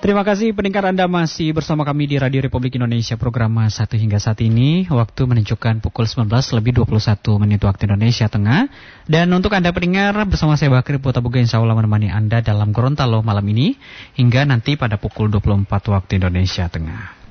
Terima kasih pendengar Anda masih bersama kami di Radio Republik Indonesia program 1 hingga saat ini. Waktu menunjukkan pukul 19:21 waktu Indonesia Tengah. Dan untuk Anda pendengar bersama saya Bakri Putabuga insya Allah menemani Anda dalam Gorontalo malam ini hingga nanti pada pukul 24 waktu Indonesia Tengah.